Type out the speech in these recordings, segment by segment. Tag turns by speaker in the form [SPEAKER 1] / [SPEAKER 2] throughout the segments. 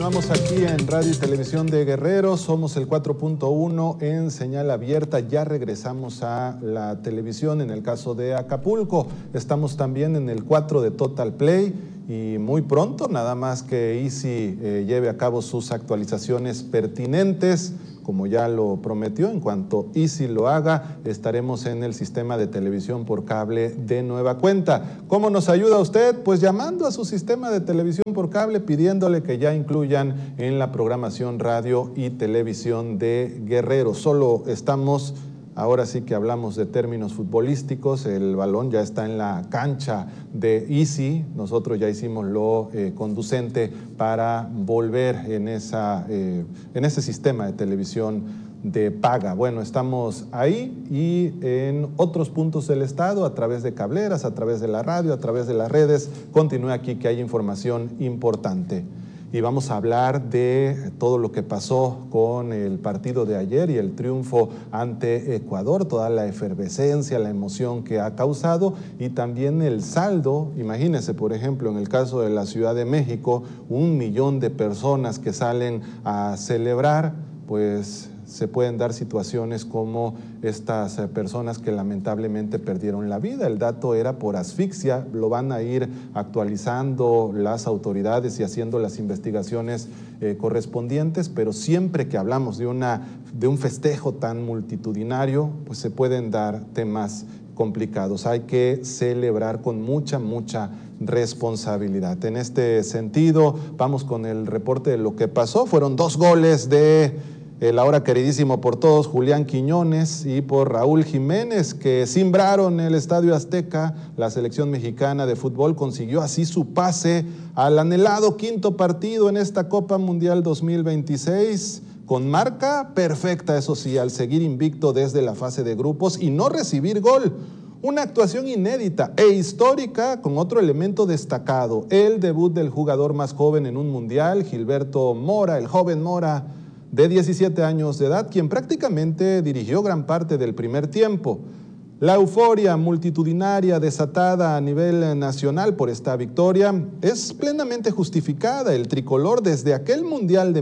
[SPEAKER 1] Continuamos aquí en Radio y Televisión de Guerrero, somos el 4.1 en señal abierta, ya regresamos a la televisión en el caso de Acapulco, estamos también en el 4 de Total Play y muy pronto, nada más que Izzi lleve a cabo sus actualizaciones pertinentes, como ya lo prometió, en cuanto Izzi lo haga, estaremos en el sistema de televisión por cable de nueva cuenta. ¿Cómo nos ayuda usted? Pues llamando a su sistema de televisión por cable, pidiéndole que ya incluyan en la programación radio y televisión de Guerrero. Solo estamos, ahora sí que hablamos de términos futbolísticos, el balón ya está en la cancha de Izzi, nosotros ya hicimos lo conducente para volver en ese sistema de televisión de paga. Bueno, estamos ahí y en otros puntos del estado, a través de cableras, a través de la radio, a través de las redes. Continúe aquí que hay información importante. Y vamos a hablar de todo lo que pasó con el partido de ayer y el triunfo ante Ecuador, toda la efervescencia, la emoción que ha causado y también el saldo. Imagínense, por ejemplo, en el caso de la Ciudad de México, 1 millón de personas que salen a celebrar, pues se pueden dar situaciones como estas personas que lamentablemente perdieron la vida. El dato era por asfixia, lo van a ir actualizando las autoridades y haciendo las investigaciones correspondientes, pero siempre que hablamos de un festejo tan multitudinario, pues se pueden dar temas complicados. Hay que celebrar con mucha responsabilidad. En este sentido, vamos con el reporte de lo que pasó. Fueron 2 goles de el ahora queridísimo por todos Julián Quiñones y por Raúl Jiménez, que cimbraron el Estadio Azteca. La selección mexicana de fútbol consiguió así su pase al anhelado 5º partido en esta Copa Mundial 2026, con marca perfecta, eso sí, al seguir invicto desde la fase de grupos y no recibir gol. Una actuación inédita e histórica con otro elemento destacado, el debut del jugador más joven en un mundial, Gilberto Mora, el joven Mora, de 17 años de edad, quien prácticamente dirigió gran parte del primer tiempo. La euforia multitudinaria desatada a nivel nacional por esta victoria es plenamente justificada. El tricolor desde aquel Mundial de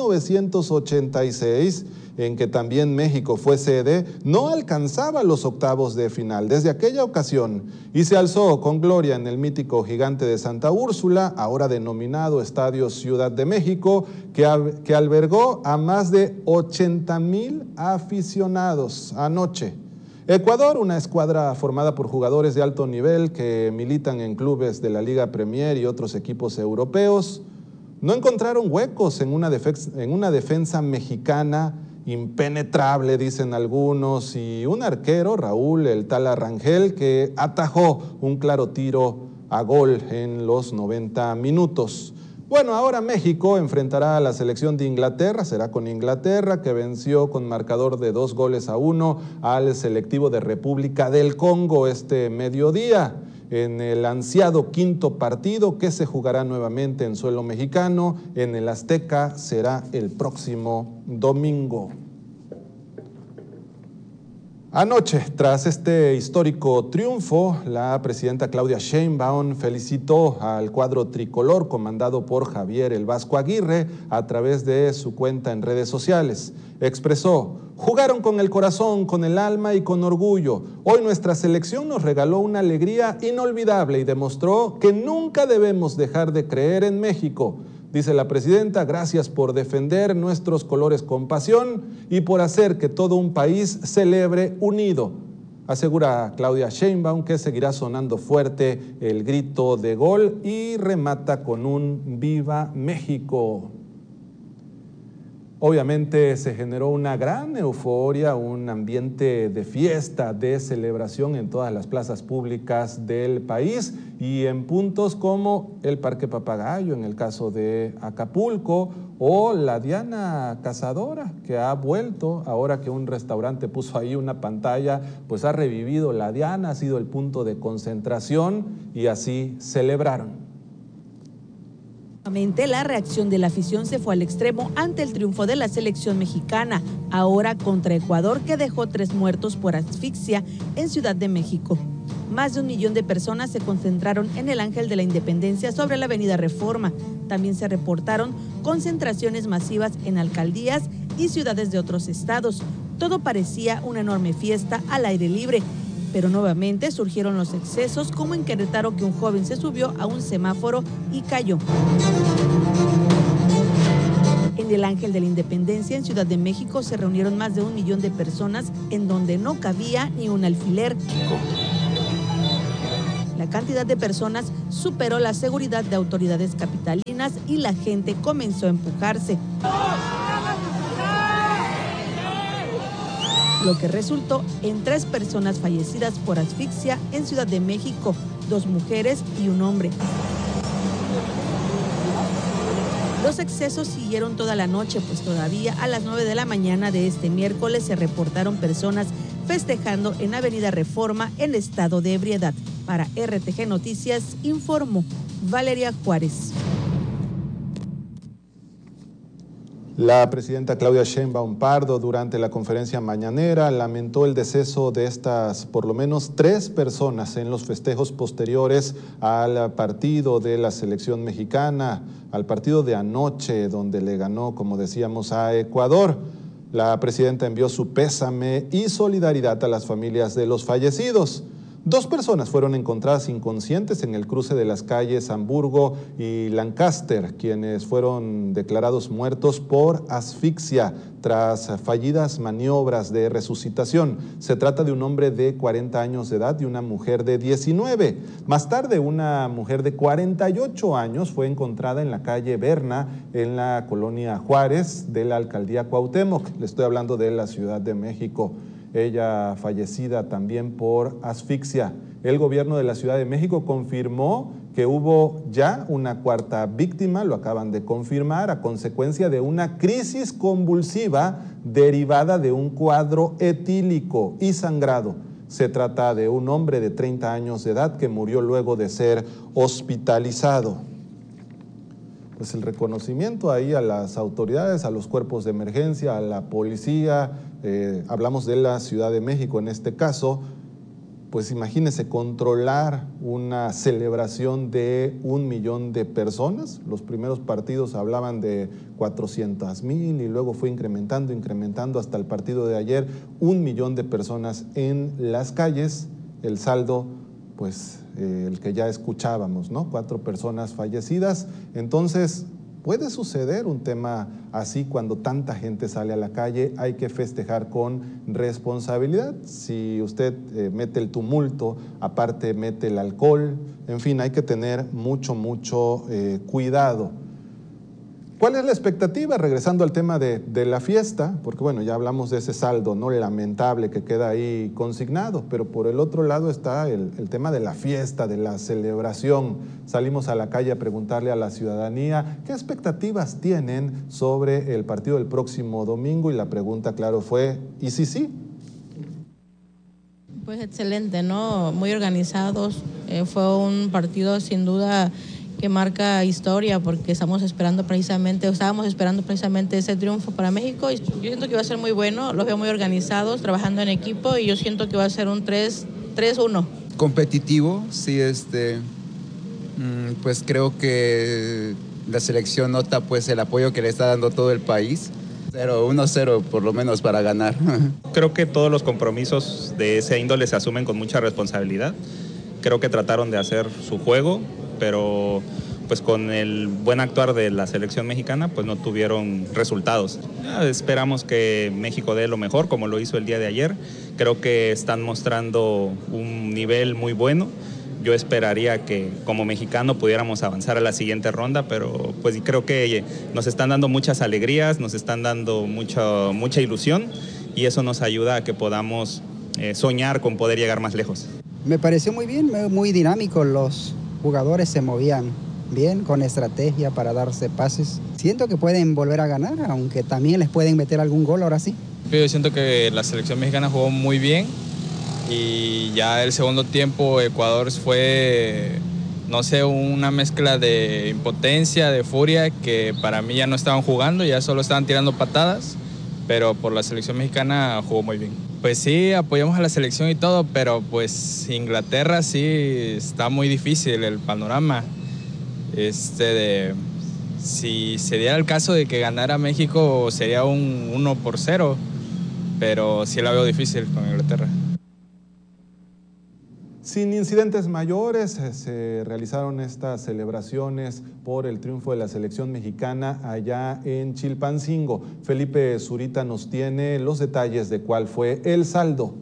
[SPEAKER 1] 1986, en que también México fue sede, no alcanzaba los octavos de final desde aquella ocasión y se alzó con gloria en el mítico Gigante de Santa Úrsula, ahora denominado Estadio Ciudad de México, que albergó a más de 80,000 aficionados anoche. Ecuador, una escuadra formada por jugadores de alto nivel que militan en clubes de la Liga Premier y otros equipos europeos, no encontraron huecos en una defensa mexicana impenetrable, dicen algunos, y un arquero, Raúl el Tala Rangel, que atajó un claro tiro a gol en los 90 minutos. Bueno, ahora México enfrentará a la selección de Inglaterra, será con Inglaterra, que venció con marcador de 2-1 al selectivo de República del Congo este mediodía, en el ansiado 5º partido que se jugará nuevamente en suelo mexicano, en el Azteca, será el próximo domingo. Anoche, tras este histórico triunfo, la presidenta Claudia Sheinbaum felicitó al cuadro tricolor comandado por Javier el Vasco Aguirre a través de su cuenta en redes sociales. Expresó: jugaron con el corazón, con el alma y con orgullo. Hoy nuestra selección nos regaló una alegría inolvidable y demostró que nunca debemos dejar de creer en México. Dice la presidenta, gracias por defender nuestros colores con pasión y por hacer que todo un país celebre unido. Asegura Claudia Sheinbaum que seguirá sonando fuerte el grito de gol y remata con un ¡Viva México! Obviamente se generó una gran euforia, un ambiente de fiesta, de celebración en todas las plazas públicas del país y en puntos como el Parque Papagayo, en el caso de Acapulco, o la Diana Cazadora, que ha vuelto, ahora que un restaurante puso ahí una pantalla, pues ha revivido la Diana, ha sido el punto de concentración y así celebraron.
[SPEAKER 2] La reacción de la afición se fue al extremo ante el triunfo de la selección mexicana, ahora contra Ecuador, que dejó 3 muertos por asfixia en Ciudad de México. Más de 1 millón de personas se concentraron en el Ángel de la Independencia sobre la avenida Reforma. También se reportaron concentraciones masivas en alcaldías y ciudades de otros estados. Todo parecía una enorme fiesta al aire libre, pero nuevamente surgieron los excesos, como en Querétaro, que un joven se subió a un semáforo y cayó. En el Ángel de la Independencia, en Ciudad de México, se reunieron más de 1 millón de personas en donde no cabía ni un alfiler. La cantidad de personas superó la seguridad de autoridades capitalinas y la gente comenzó a empujarse, lo que resultó en 3 personas fallecidas por asfixia en Ciudad de México, 2 mujeres y un hombre. Los excesos siguieron toda la noche, pues todavía a las 9 de la mañana de este miércoles se reportaron personas festejando en Avenida Reforma en estado de ebriedad. Para RTG Noticias, informó Valeria Juárez.
[SPEAKER 1] La presidenta Claudia Sheinbaum Pardo, durante la conferencia mañanera, lamentó el deceso de estas por lo menos 3 personas en los festejos posteriores al partido de la selección mexicana, al partido de anoche, donde le ganó, como decíamos, a Ecuador. La presidenta envió su pésame y solidaridad a las familias de los fallecidos. 2 personas fueron encontradas inconscientes en el cruce de las calles Hamburgo y Lancaster, quienes fueron declarados muertos por asfixia tras fallidas maniobras de resucitación. Se trata de un hombre de 40 años de edad y una mujer de 19. Más tarde, una mujer de 48 años fue encontrada en la calle Berna, en la colonia Juárez de la alcaldía Cuauhtémoc. Le estoy hablando de la Ciudad de México. Ella fallecida también por asfixia. El gobierno de la Ciudad de México confirmó que hubo ya una 4ª víctima, lo acaban de confirmar, a consecuencia de una crisis convulsiva derivada de un cuadro etílico y sangrado. Se trata de un hombre de 30 años de edad que murió luego de ser hospitalizado. Pues el reconocimiento ahí a las autoridades, a los cuerpos de emergencia, a la policía, hablamos de la Ciudad de México en este caso. Pues imagínense controlar una celebración de 1 millón de personas. Los primeros partidos hablaban de 400,000 y luego fue incrementando hasta el partido de ayer, 1 millón de personas en las calles. El saldo, pues el que ya escuchábamos, ¿no? 4 personas fallecidas. Entonces, puede suceder un tema así cuando tanta gente sale a la calle. Hay que festejar con responsabilidad. Si usted mete el tumulto, aparte mete el alcohol, en fin, hay que tener mucho cuidado. ¿Cuál es la expectativa? Regresando al tema de la fiesta, porque bueno, ya hablamos de ese saldo, ¿no?, lamentable que queda ahí consignado, pero por el otro lado está el tema de la fiesta, de la celebración. Salimos a la calle a preguntarle a la ciudadanía qué expectativas tienen sobre el partido del próximo domingo, y la pregunta, claro, fue ¿y si sí?
[SPEAKER 3] Pues excelente, ¿no? Muy organizados. Fue un partido sin duda que marca historia, porque estábamos esperando precisamente ese triunfo para México, y yo siento que va a ser muy bueno. Los veo muy organizados, trabajando en equipo, y yo siento que va a ser un 3-1.
[SPEAKER 4] Competitivo, sí, pues creo que la selección nota pues el apoyo que le está dando todo el país. 1-0 por lo menos para ganar.
[SPEAKER 5] Creo que todos los compromisos de ese índole se asumen con mucha responsabilidad. Creo que trataron de hacer su juego, pero pues con el buen actuar de la selección mexicana pues no tuvieron resultados. Esperamos que México dé lo mejor, como lo hizo el día de ayer. Creo que están mostrando un nivel muy bueno. Yo esperaría que como mexicano pudiéramos avanzar a la siguiente ronda, pero pues creo que nos están dando muchas alegrías, nos están dando mucha ilusión, y eso nos ayuda a que podamos soñar con poder llegar más lejos.
[SPEAKER 6] Me pareció muy bien, muy dinámico. Los jugadores se movían bien, con estrategia para darse pases. Siento que pueden volver a ganar, aunque también les pueden meter algún gol ahora sí.
[SPEAKER 7] Yo siento que la selección mexicana jugó muy bien, y ya el segundo tiempo Ecuador fue no sé, una mezcla de impotencia, de furia, que para mí ya no estaban jugando, ya solo estaban tirando patadas, pero por la selección mexicana jugó muy bien. Pues sí, apoyamos a la selección y todo, pero pues Inglaterra sí está muy difícil el panorama. Si se diera el caso de que ganara México sería un 1-0, pero sí la veo difícil con Inglaterra.
[SPEAKER 1] Sin incidentes mayores, se realizaron estas celebraciones por el triunfo de la selección mexicana allá en Chilpancingo. Felipe Zurita nos tiene los detalles de cuál fue el saldo.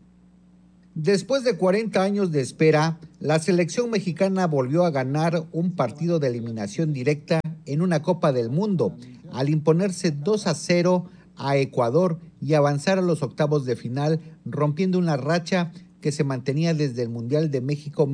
[SPEAKER 8] Después de 40 años de espera, la selección mexicana volvió a ganar un partido de eliminación directa en una Copa del Mundo, al imponerse 2-0 a Ecuador y avanzar a los octavos de final, rompiendo una racha que se mantenía desde el Mundial de México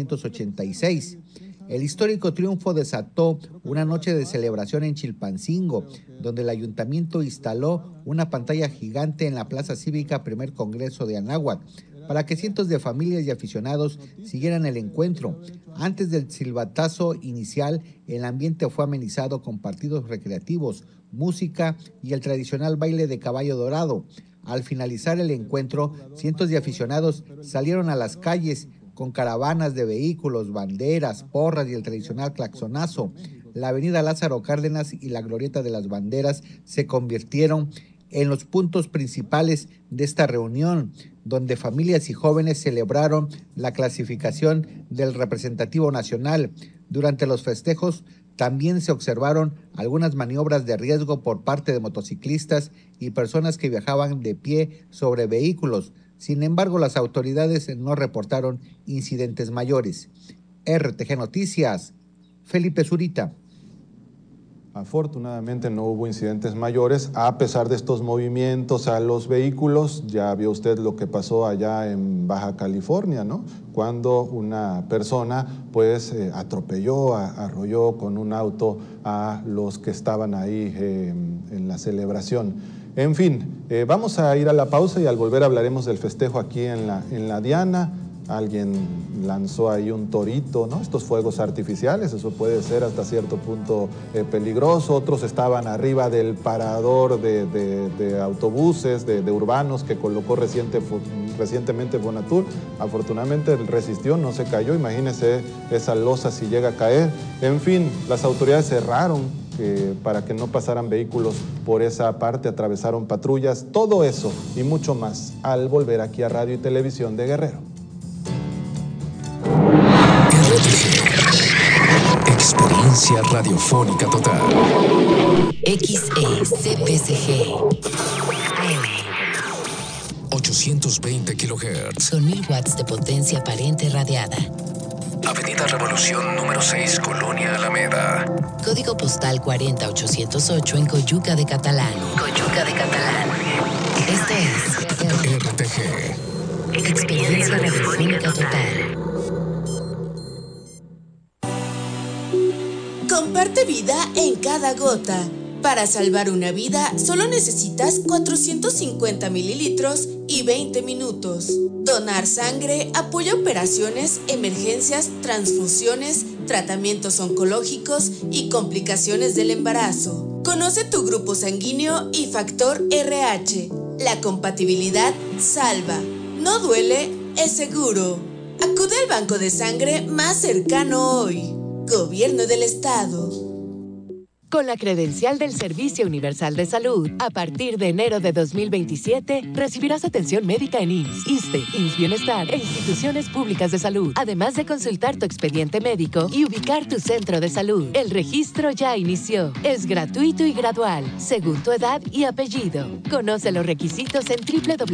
[SPEAKER 8] 1986. El histórico triunfo desató una noche de celebración en Chilpancingo, donde el ayuntamiento instaló una pantalla gigante en la Plaza Cívica Primer Congreso de Anáhuac, para que cientos de familias y aficionados siguieran el encuentro. Antes del silbatazo inicial, el ambiente fue amenizado con partidos recreativos, música y el tradicional baile de caballo dorado. Al finalizar el encuentro, cientos de aficionados salieron a las calles con caravanas de vehículos, banderas, porras y el tradicional claxonazo. La avenida Lázaro Cárdenas y la glorieta de las banderas se convirtieron en los puntos principales de esta reunión, donde familias y jóvenes celebraron la clasificación del representativo nacional. Durante los festejos también se observaron algunas maniobras de riesgo por parte de motociclistas y personas que viajaban de pie sobre vehículos. Sin embargo, las autoridades no reportaron incidentes mayores. RTG Noticias, Felipe Zurita.
[SPEAKER 1] Afortunadamente no hubo incidentes mayores, a pesar de estos movimientos a los vehículos. Ya vio usted lo que pasó allá en Baja California, ¿no? Cuando una persona pues atropelló, arrolló con un auto a los que estaban ahí en la celebración. En fin, vamos a ir a la pausa y al volver hablaremos del festejo aquí en la Diana. Alguien lanzó ahí un torito, ¿no? Estos fuegos artificiales, eso puede ser hasta cierto punto peligroso. Otros estaban arriba del parador de autobuses, de urbanos que colocó recientemente Fonatur. Afortunadamente resistió, no se cayó. Imagínese esa losa si llega a caer. En fin, las autoridades cerraron para que no pasaran vehículos por esa parte, atravesaron patrullas, todo eso y mucho más al volver aquí a Radio y Televisión de Guerrero.
[SPEAKER 9] Experiencia radiofónica total.
[SPEAKER 10] XECPCG
[SPEAKER 9] 820 kHz.
[SPEAKER 10] Con 1000 watts de potencia aparente radiada.
[SPEAKER 9] Avenida Revolución número 6, Colonia Alameda.
[SPEAKER 10] Código postal 40808 en Coyuca de Catalán. Coyuca de Catalán. Esto es
[SPEAKER 9] RTG.
[SPEAKER 10] Experiencia radiofónica total.
[SPEAKER 11] Comparte vida en cada gota. Para salvar una vida, solo necesitas 450 mililitros y 20 minutos. Donar sangre apoya operaciones, emergencias, transfusiones, tratamientos oncológicos y complicaciones del embarazo. Conoce tu grupo sanguíneo y factor RH. La compatibilidad salva. No duele, es seguro. Acude al banco de sangre más cercano hoy. Gobierno del Estado.
[SPEAKER 12] Con la credencial del Servicio Universal de Salud, a partir de enero de 2027, recibirás atención médica en IMSS, ISSSTE, IMSS Bienestar e instituciones públicas de salud, además de consultar tu expediente médico y ubicar tu centro de salud. El registro ya inició. Es gratuito y gradual, según tu edad y apellido. Conoce los requisitos en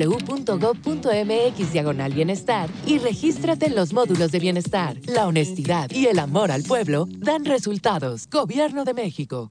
[SPEAKER 12] www.gov.mx/bienestar y regístrate en los módulos de bienestar. La honestidad y el amor al pueblo dan resultados. Gobierno de México.